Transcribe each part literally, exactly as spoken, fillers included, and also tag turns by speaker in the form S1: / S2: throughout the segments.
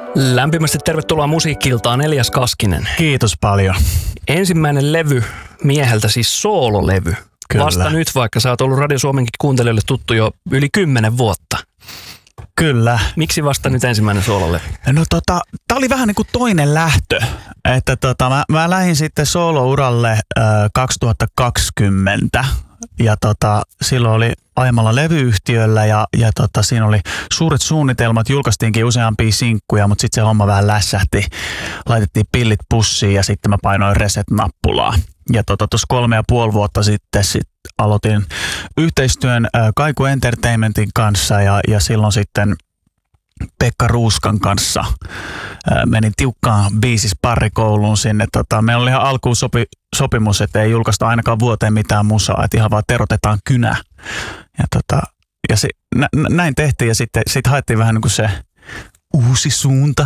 S1: Lämpimästi tervetuloa Musiikki-iltaan, Elias Kaskinen.
S2: Kiitos paljon.
S1: Ensimmäinen levy mieheltä, siis soololevy.
S2: Kyllä.
S1: Vasta nyt, vaikka sä oot ollut Radio Suomenkin kuuntelijoille tuttu jo yli kymmenen vuotta.
S2: Kyllä.
S1: Miksi vasta nyt ensimmäinen soololevy?
S2: No tota, tää oli vähän niin kuin toinen lähtö. Että tota, mä, mä lähdin sitten soolouralle äh, kaksituhattakaksikymmentä. Ja tota, silloin oli aiemmalla levyyhtiöllä ja, ja tota, siinä oli suuret suunnitelmat, julkaistiinkin useampia sinkkuja, mutta sitten se homma vähän lässähti. Laitettiin pillit pussiin ja sitten mä painoin reset-nappulaa. Ja tuossa tota, kolme ja puoli vuotta sitten sit aloitin yhteistyön äh, Kaiku Entertainmentin kanssa ja, ja silloin sitten Pekka Ruuskan kanssa äh, menin tiukkaan biisisparrikouluun sinne. Tota, meillä oli ihan alkuun sopi, sopimus, että ei julkaista ainakaan vuoteen mitään musaa, että ihan vaan terotetaan kynä. Ja, tota, ja se, nä, näin tehtiin ja sitten sit haettiin vähän niin kuin se uusi suunta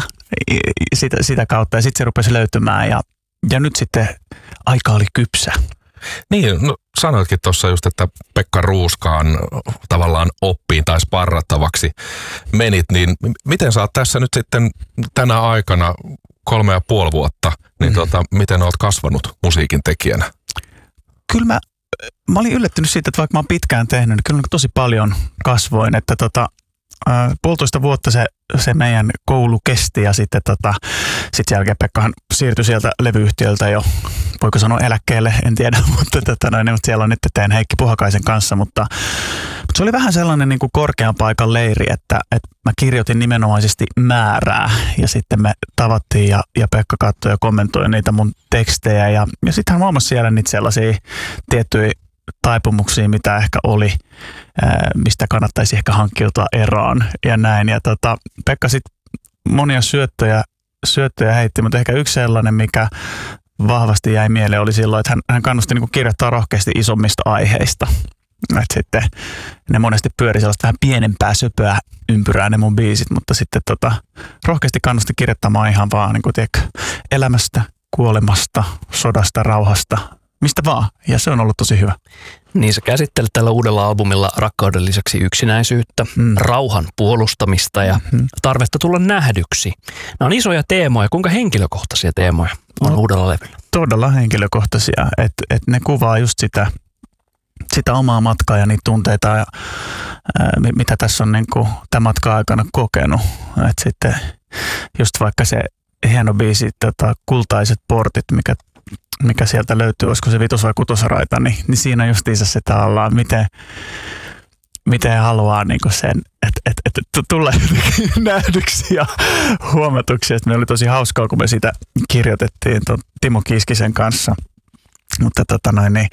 S2: sitä, sitä kautta ja sitten se rupesi löytymään ja, ja nyt sitten aika oli kypsä.
S3: Niin, no sanoitkin tuossa just, että Pekka Ruuskaan tavallaan oppiin tai sparrattavaksi menit, niin miten sä oot tässä nyt sitten tänä aikana kolme ja puoli vuotta, niin mm. tota, miten oot kasvanut musiikin tekijänä?
S2: Kyllä mä, mä olin yllättynyt siitä, että vaikka mä oon pitkään tehnyt, niin kyllä mä tosi paljon kasvoin, että tota, äh, puolitoista vuotta se, se meidän koulu kesti ja sitten tota, sit sen jälkeen Pekkahan siirtyi sieltä levyyhtiöltä jo, voiko sanoa eläkkeelle, en tiedä, mutta, tota, noin, mutta siellä on nyt teen Heikki Puhakaisen kanssa, mutta, mutta se oli vähän sellainen niin kuin korkean paikan leiri, että, että mä kirjoitin nimenomaisesti määrää ja sitten me tavattiin ja, ja Pekka katsoi ja kommentoi niitä mun tekstejä ja, ja sitten hän huomasi siellä niitä sellaisia tiettyjä taipumuksia, mitä ehkä oli, ää, mistä kannattaisi ehkä hankkiutua eroon ja näin. Ja tota, Pekka sitten monia syöttöjä, syöttöjä heitti, mutta ehkä yksi sellainen, mikä vahvasti jäi mieleen, oli silloin, että hän, hän kannusti niin kuin kirjoittaa rohkeasti isommista aiheista. Et sitten ne monesti pyöri sellaista vähän pienempää söpöä ympyrää ne mun biisit, mutta sitten tota, rohkeasti kannusti kirjoittamaan ihan vaan niin kuin, tiedätkö, elämästä, kuolemasta, sodasta, rauhasta, mistä vaan. Ja se on ollut tosi hyvä.
S1: Niin sä käsittelet tällä uudella albumilla rakkauden lisäksi yksinäisyyttä, mm. rauhan puolustamista ja mm-hmm. tarvetta tulla nähdyksi. Nämä on isoja teemoja. Kuinka henkilökohtaisia teemoja on no, uudella levyllä?
S2: Todella henkilökohtaisia. Että et ne kuvaa just sitä, sitä omaa matkaa ja niitä tunteita, ja, ää, mitä tässä on niin kuin, tämän matkan aikana kokenut. Et sitten just vaikka se hieno biisi, tota, Kultaiset portit, mikä mikä sieltä löytyy, olisiko se vitos- vai kutosraita, niin, niin siinä justiinsa se tavallaan, miten, miten haluaa niin sen, että et, et, et, tulla nähdyksi ja huomatuksi. Että meillä oli tosi hauskaa, kun me sitä kirjoitettiin ton Timo Kiiskisen kanssa. Mutta tota noin, niin,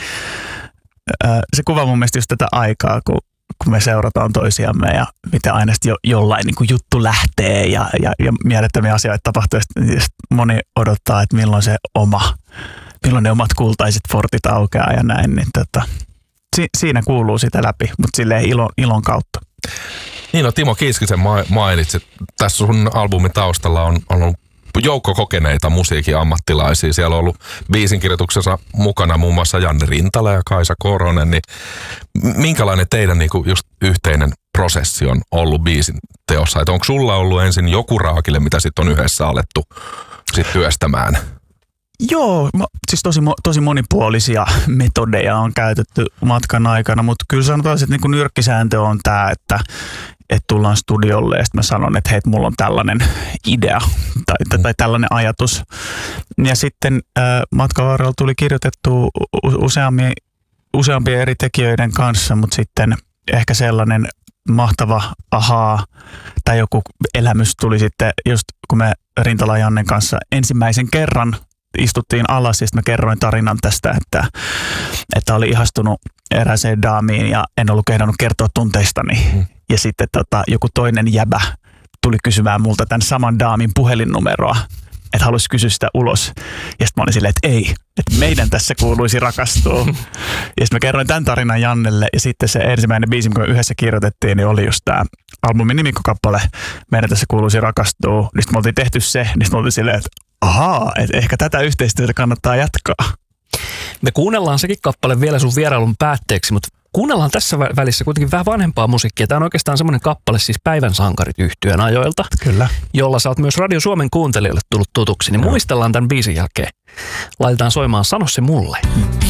S2: ää, se kuvaa mun mielestä just tätä aikaa, kun, kun me seurataan toisiamme ja miten aina jo, jollain niin kuin juttu lähtee ja, ja, ja mielettömiä asioita tapahtuu. Ja moni odottaa, että milloin se oma milloin ne omat kultaiset fortit aukeaa ja näin, niin tota, si- siinä kuuluu sitä läpi, mutta silleen ilon, ilon kautta.
S3: Niin, no Timo Kiiskisen mainitsit. Tässä sun albumin taustalla on, on ollut joukko kokeneita musiikin ammattilaisia. Siellä on ollut biisinkirjoituksessa mukana muun muassa Janne Rintala ja Kaisa Koronen. Niin minkälainen teidän niinku just yhteinen prosessi on ollut biisin teossa? Että onko sulla ollut ensin joku raakile, mitä sitten on yhdessä alettu sit työstämään?
S2: Joo, siis tosi, tosi monipuolisia metodeja on käytetty matkan aikana, mutta kyllä sanotaan, että niin kuin nyrkkisääntö on tämä, että, että tullaan studiolle ja sitten mä sanon, että hei, mulla on tällainen idea tai, mm. tai tällainen ajatus. Ja sitten äh, matkan varrella tuli kirjoitettu useampien, useampien eri tekijöiden kanssa, mutta sitten ehkä sellainen mahtava ahaa tai joku elämys tuli sitten just kun me Rintala Jannen kanssa ensimmäisen kerran istuttiin alas ja sitten mä kerroin tarinan tästä, että, että oli ihastunut erääseen daamiin ja en ollut kehdannut kertoa tunteistani. Mm. Ja sitten tota, joku toinen jäbä tuli kysymään multa tämän saman daamin puhelinnumeroa, että haluaisi kysyä sitä ulos. Ja sitten mä olin silleen, että ei, että meidän tässä kuuluisi rakastua. Ja sitten mä kerroin tämän tarinan Jannelle ja sitten se ensimmäinen biisi, mikä me yhdessä kirjoitettiin, niin oli just tämä albumin nimikkokappale, meidän tässä kuuluisi rakastua. Niin sitten me oltiin tehty se, niin sitten me oltiin silleen, että ahaa, että ehkä tätä yhteistyötä kannattaa jatkaa.
S1: Me kuunnellaan sekin kappale vielä sun vierailun päätteeksi, mutta Kuunnellaan tässä välissä kuitenkin vähän vanhempaa musiikkia. Tämä on oikeastaan semmoinen kappale siis Päivän sankarit -yhtyeen ajoilta.
S2: Kyllä.
S1: Jolla sä oot myös Radio Suomen kuuntelijoille tullut tutuksi. Niin muistellaan tämän biisin jälkeen. Laitetaan soimaan Sano se mulle.